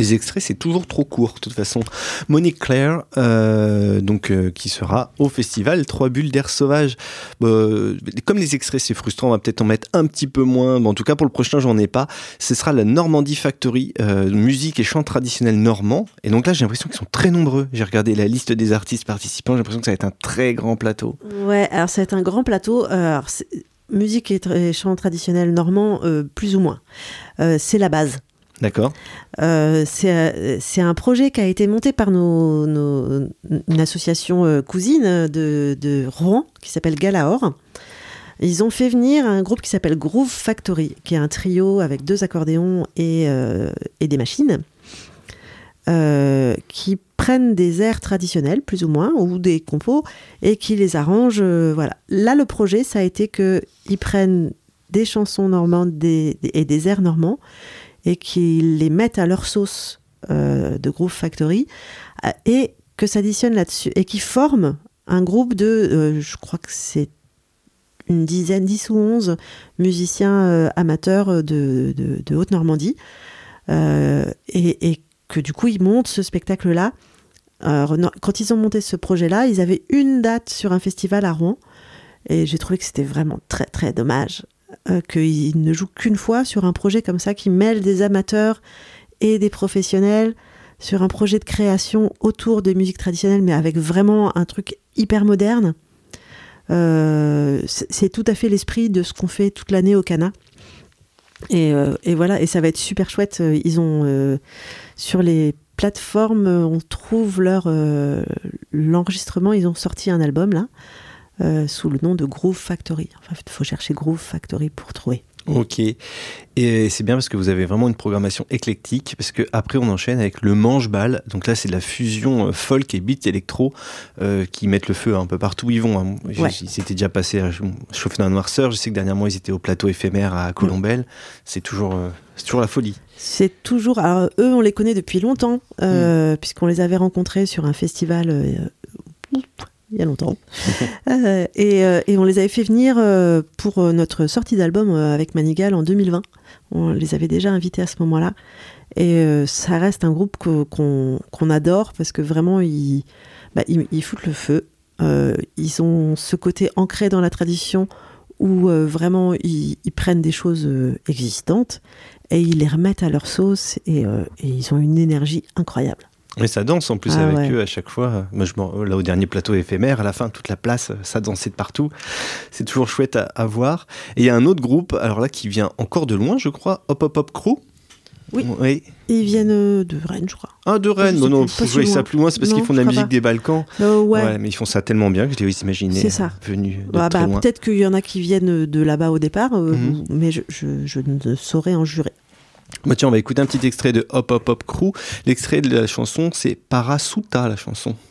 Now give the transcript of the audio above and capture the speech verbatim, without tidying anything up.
Les extraits, c'est toujours trop court, de toute façon. Monique Claire, euh, donc, euh, qui sera au festival Trois Bulles d'Air Sauvage. Euh, comme les extraits, c'est frustrant, on va peut-être en mettre un petit peu moins. Mais en tout cas, pour le prochain, j'en ai pas. Ce sera la Normandie Factory, euh, musique et chant traditionnel normand. Et donc là, j'ai l'impression qu'ils sont très nombreux. J'ai regardé la liste des artistes participants, j'ai l'impression que ça va être un très grand plateau. Ouais, alors ça va être un grand plateau. Euh, alors, musique et, tra- et chant traditionnel normand, euh, plus ou moins. Euh, c'est la base. D'accord. Euh, c'est, c'est un projet qui a été monté par nos, nos, une association euh, cousine de, de Rouen qui s'appelle Galaor. Ils ont fait venir un groupe qui s'appelle Groove Factory, qui est un trio avec deux accordéons et, euh, et des machines, euh, qui prennent des airs traditionnels, plus ou moins, ou des compos, et qui les arrangent. Euh, voilà. Là, le projet, ça a été qu'ils prennent des chansons normandes des, des, et des airs normands, et qu'ils les mettent à leur sauce euh, de Groove Factory, euh, et que s'additionnent là-dessus, et qui forment un groupe de, euh, je crois que c'est une dizaine, dix ou onze musiciens euh, amateurs de, de, de Haute-Normandie, euh, et, et que du coup, ils montent ce spectacle-là. Alors, non, quand ils ont monté ce projet-là, ils avaient une date sur un festival à Rouen, et j'ai trouvé que c'était vraiment très, très dommage Euh, qu'ils ne jouent qu'une fois sur un projet comme ça qui mêle des amateurs et des professionnels sur un projet de création autour de musique traditionnelle, mais avec vraiment un truc hyper moderne. Euh, c'est, c'est tout à fait l'esprit de ce qu'on fait toute l'année au Cana. Et, euh, et voilà, et ça va être super chouette. Ils ont euh, sur les plateformes, on trouve leur euh, l'enregistrement. Ils ont sorti un album là. Euh, sous le nom de Groove Factory. Enfin, il faut chercher Groove Factory pour trouver. Ok. Et c'est bien parce que vous avez vraiment une programmation éclectique, parce qu'après on enchaîne avec le Manche-Bal. Donc là, c'est de la fusion folk et beat électro euh, qui mettent le feu un peu partout où ils vont. Hein. Ouais. Ils s'étaient déjà passés à chauffer dans la noirceur. Je sais que dernièrement, ils étaient au plateau éphémère à Colombelle. Mmh. C'est toujours, euh, c'est toujours la folie. C'est toujours... Alors, eux, on les connaît depuis longtemps, euh, mmh. puisqu'on les avait rencontrés sur un festival... Euh, il y a longtemps. euh, et, euh, et on les avait fait venir euh, pour notre sortie d'album euh, avec Manigal en deux mille vingt. On les avait déjà invités à ce moment-là. Et euh, ça reste un groupe que, qu'on, qu'on adore parce que vraiment, ils, bah, ils, ils foutent le feu. Euh, ils ont ce côté ancré dans la tradition où euh, vraiment, ils, ils prennent des choses euh, existantes et ils les remettent à leur sauce et, euh, et ils ont une énergie incroyable. Mais ça danse en plus ah, avec ouais. eux à chaque fois. Moi, je, là, au dernier plateau éphémère, à la fin, toute la place, ça dansait de partout. C'est toujours chouette à, à voir. Et il y a un autre groupe, alors là, qui vient encore de loin, je crois, Hop Hop Hop Crew. Oui. oui. Ils viennent de Rennes, je crois. Ah, de Rennes. Non, non, vous voyez ça plus loin, c'est parce non, qu'ils font de la musique pas. Des Balkans. Euh, ouais. ouais. Mais ils font ça tellement bien que je les imaginais venus de bah, très bah, loin. Peut-être qu'il y en a qui viennent de là-bas au départ, euh, mm-hmm. mais je, je, je ne saurais en jurer. Bah tiens, on va écouter un petit extrait de Hop Hop Hop Crew. L'extrait de la chanson, c'est Parasuta, la chanson.